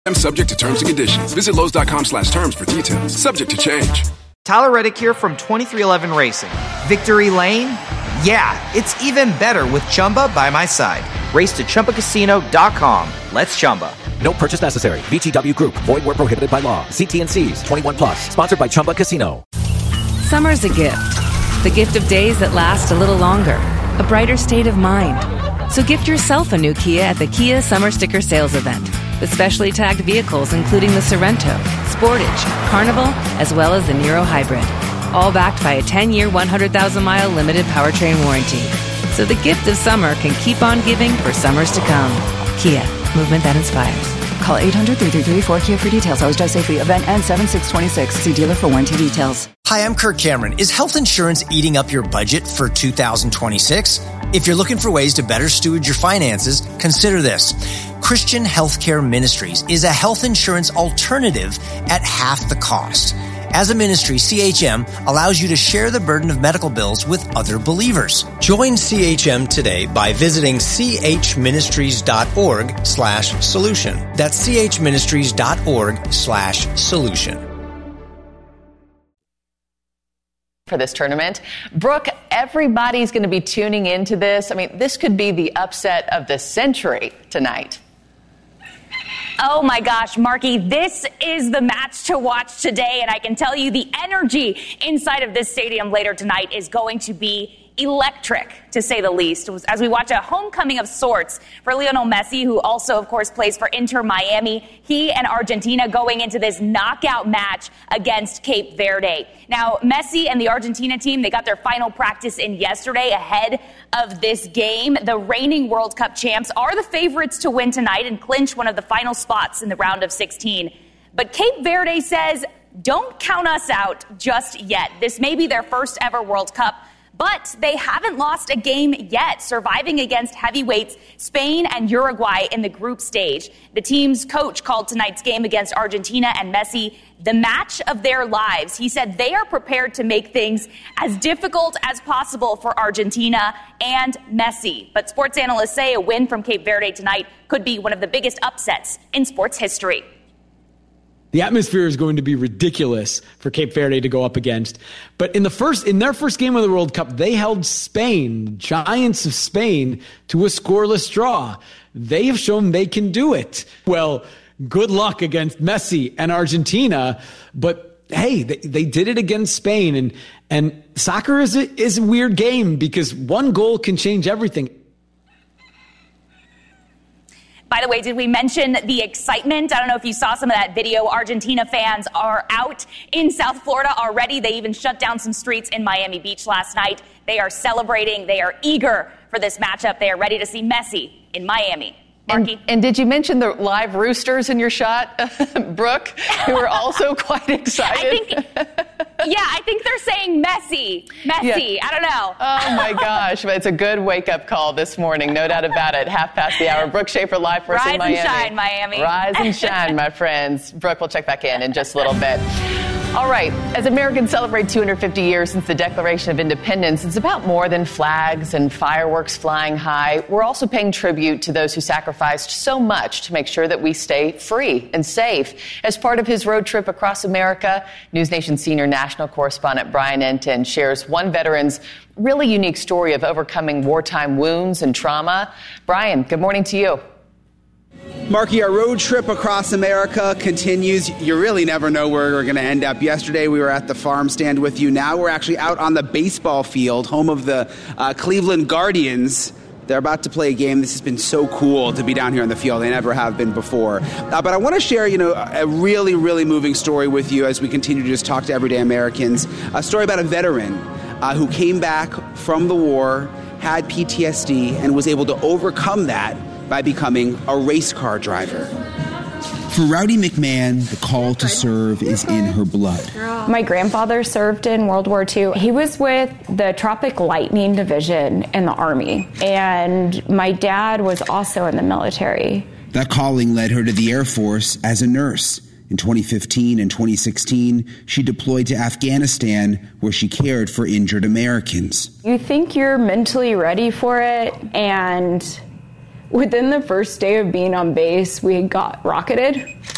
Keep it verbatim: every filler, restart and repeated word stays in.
Subject to terms and conditions. Visit Lowe's.com slash terms for details. Subject to change. Tyler Reddick here from twenty-three eleven Racing. Victory Lane? Yeah, it's even better with Chumba by my side. Race to Chumba Casino dot com. Let's Chumba. No purchase necessary. V G W Group. Void where prohibited by law. See T and C's. twenty-one plus. Sponsored by Chumba Casino. Summer's a gift. The gift of days that last a little longer. A brighter state of mind. So gift yourself a new Kia at the Kia Summer Sticker Sales Event. With specially tagged vehicles including the Sorrento, Sportage, Carnival, as well as the Niro Hybrid. All backed by a ten-year, one hundred thousand mile limited powertrain warranty. So the gift of summer can keep on giving for summers to come. Kia, movement that inspires. Call eight hundred, three three three, four K I A for details. Always drive safely. Event ends seven six twenty-six. See dealer for warranty details. Hi, I'm Kirk Cameron. Is health insurance eating up your budget for two thousand twenty-six? If you're looking for ways to better steward your finances, consider this. Christian Healthcare Ministries is a health insurance alternative at half the cost. As a ministry, C H M allows you to share the burden of medical bills with other believers. Join C H M today by visiting chministries.org slash solution. That's chministries.org slash solution. For this tournament. Brooke, everybody's going to be tuning into this. I mean, this could be the upset of the century tonight. Oh my gosh, Marky, this is the match to watch today, and I can tell you the energy inside of this stadium later tonight is going to be electric, to say the least, as we watch a homecoming of sorts for Lionel Messi, who also, of course, plays for Inter Miami. He and Argentina going into this knockout match against Cape Verde. Now, Messi and the Argentina team, they got their final practice in yesterday ahead of this game. The reigning World Cup champs are the favorites to win tonight and clinch one of the final spots in the round of sixteen. But Cape Verde says, don't count us out just yet. This may be their first ever World Cup, but they haven't lost a game yet, surviving against heavyweights Spain and Uruguay in the group stage. The team's coach called tonight's game against Argentina and Messi the match of their lives. He said they are prepared to make things as difficult as possible for Argentina and Messi. But sports analysts say a win from Cape Verde tonight could be one of the biggest upsets in sports history. The atmosphere is going to be ridiculous for Cape Verde to go up against. But in the first, in their first game of the World Cup, they held Spain, giants of Spain, to a scoreless draw. They have shown they can do it. Well, good luck against Messi and Argentina. But hey, they, they did it against Spain. And, and soccer is a, is a weird game because one goal can change everything. By the way, did we mention the excitement? I don't know if you saw some of that video. Argentina fans are out in South Florida already. They even shut down some streets in Miami Beach last night. They are celebrating. They are eager for this matchup. They are ready to see Messi in Miami. Marky? And, and did you mention the live roosters in your shot, Brooke, who are also quite excited? I think, yeah, I think they're saying Messi. Messi. Yeah. I don't know. Oh, my gosh. But it's a good wake-up call this morning. No doubt about it. Half past the hour. Brooke Schaefer live for us in Miami. Rise and shine, Miami. Rise and shine, my friends. Brooke, we'll check back in in just a little bit. All right, as Americans celebrate two hundred fifty years since the Declaration of Independence, it's about more than flags and fireworks flying high. We're also paying tribute to those who sacrificed so much to make sure that we stay free and safe. As part of his road trip across America, NewsNation senior national correspondent Brian Entin shares one veteran's really unique story of overcoming wartime wounds and trauma. Brian, good morning to you. Marky, our road trip across America continues. You really never know where we're going to end up. Yesterday, we were at the farm stand with you. Now we're actually out on the baseball field, home of the uh, Cleveland Guardians. They're about to play a game. This has been so cool to be down here on the field. They never have been before. Uh, but I want to share, you know, a really, really moving story with you as we continue to just talk to everyday Americans. A story about a veteran uh, who came back from the war, had P T S D, and was able to overcome that by becoming a race car driver. For Rowdy McMahon, the call to serve is in her blood. My grandfather served in World War Two. He was with the Tropic Lightning Division in the Army, and my dad was also in the military. That calling led her to the Air Force as a nurse. In twenty fifteen and twenty sixteen, she deployed to Afghanistan, where she cared for injured Americans. You think you're mentally ready for it, and within the first day of being on base, we got rocketed.